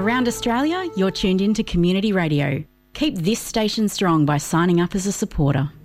Around Australia, you're tuned in to Community Radio. Keep this station strong by signing up as a supporter.